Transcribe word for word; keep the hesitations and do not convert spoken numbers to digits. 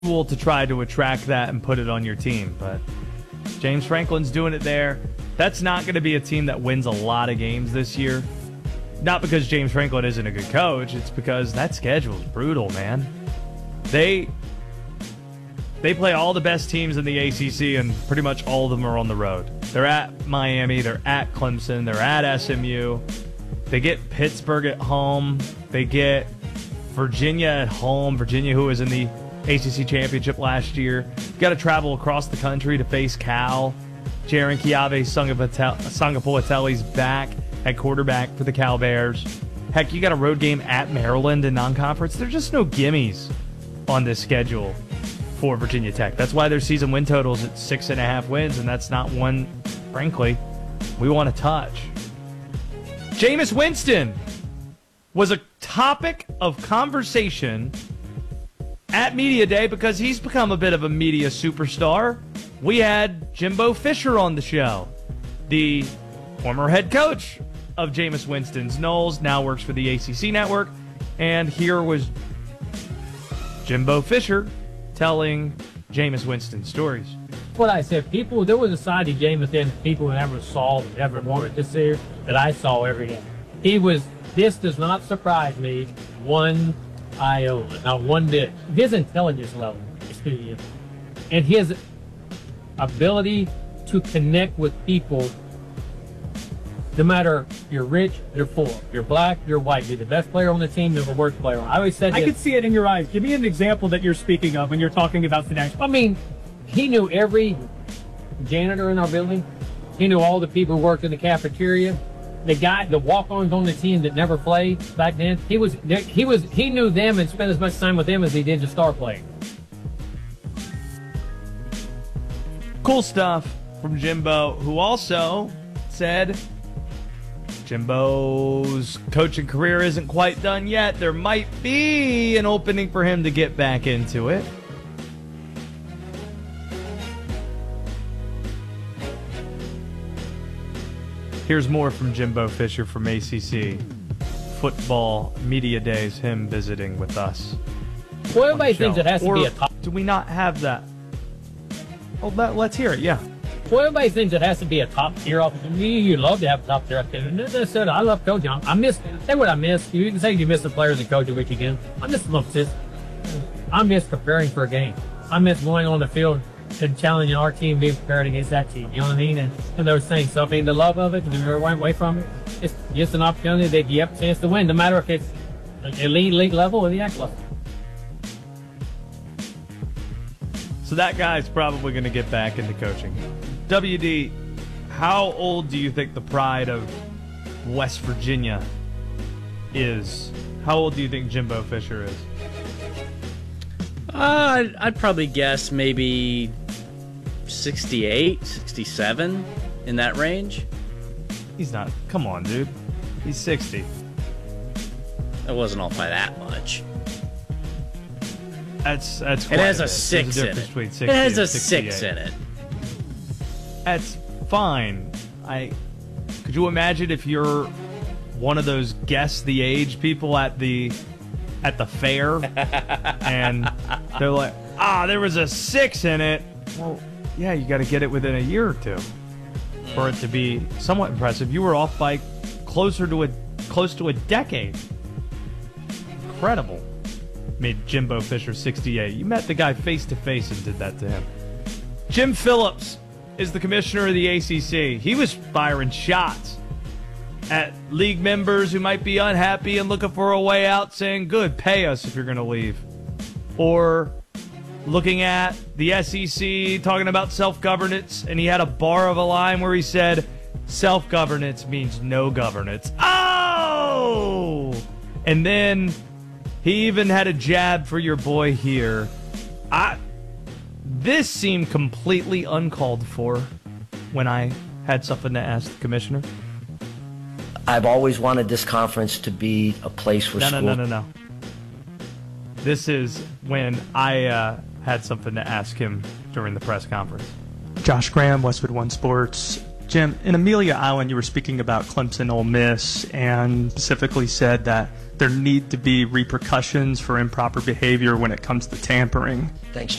to try to attract that and put it on your team, but James Franklin's doing it there. That's not going to be a team that wins a lot of games this year. Not because James Franklin isn't a good coach, it's because that schedule's brutal, man. They they play all the best teams in the A C C, and pretty much all of them are on the road. They're at Miami, they're at Clemson, they're at S M U. They get Pittsburgh at home. They get Virginia at home. Virginia, who was in the A C C Championship last year. Got to travel across the country to face Cal. Jaron Kiave Sangapoateli's back at quarterback for the Cal Bears. Heck, you got a road game at Maryland in non-conference. There's just no gimmies on this schedule for Virginia Tech. That's why their season win total's at six and a half wins, and that's not one, frankly, we want to touch. Jameis Winston was a topic of conversation at Media Day because he's become a bit of a media superstar. We had Jimbo Fisher on the show, the former head coach of Jameis Winston's Knowles, now works for the A C C Network, and here was Jimbo Fisher telling Jameis Winston stories. What I said, people, there was a side of Jameis that people never saw, never wanted to see, that I saw every day. He was, this does not surprise me one iota, not one bit. His intelligence level is through the end. And his ability to connect with people, no matter if you're rich, you're poor, you're black, you're white, you're the best player on the team, you're the worst player. I always said I this. could see it in your eyes. Give me an example that you're speaking of when you're talking about the next. I mean, he knew every janitor in our building. He knew all the people who worked in the cafeteria. The guy, the walk-ons on the team that never played back then, he was, he was, he knew them and spent as much time with them as he did the star players. Cool stuff from Jimbo, who also said Jimbo's coaching career isn't quite done yet. There might be an opening for him to get back into it. Here's more from Jimbo Fisher from A C C Football Media Days, him visiting with us. Well, everybody thinks it has to or be a top. Do we not have that? Oh, let, let's hear it, yeah. Well, everybody thinks it has to be a top tier officer. Me, you love to have a top tier officer. And as I said, I love coaching. I miss, say what I miss. You can say you miss the players and coaching week again. I miss them this. I miss preparing for a game. I miss going on the field and challenging our team, being prepared against that team. You know what I mean? And, and those things. So I mean, the love of it, we never went away from it. It's just an opportunity that you have a chance to win, no matter if it's elite league level or the X level. So that guy's probably going to get back into coaching. W D, how old do you think the pride of West Virginia is? How old do you think Jimbo Fisher is? Uh, I'd, I'd probably guess maybe sixty-eight, sixty-seven, in that range. He's not. Come on, dude. He's sixty. It wasn't off by that much. That's that's. It has a bit. six a in it. sixty It has a and six in it. That's fine. I could you imagine if you're one of those guess the age people at the at the fair and they're like, ah, there was a six in it. Well, yeah, you got to get it within a year or two for it to be somewhat impressive. You were off by closer to a close to a decade. Incredible. Made Jimbo Fisher sixty-eight. You met the guy face to face and did that to him. Jim Phillips is the commissioner of the A C C. He was firing shots at league members who might be unhappy and looking for a way out, saying, good, pay us if you're going to leave. Or looking at the S E C, talking about self-governance, and he had a bar of a line where he said, self-governance means no governance. Oh! And then he even had a jab for your boy here. I, this seemed completely uncalled for when I had something to ask the commissioner. I've always wanted this conference to be a place where no, school... No, no, no, no. This is when I uh, had something to ask him during the press conference. Josh Graham, Westwood One Sports. Jim, in Amelia Island, you were speaking about Clemson Ole Miss and specifically said that there need to be repercussions for improper behavior when it comes to tampering. Thanks,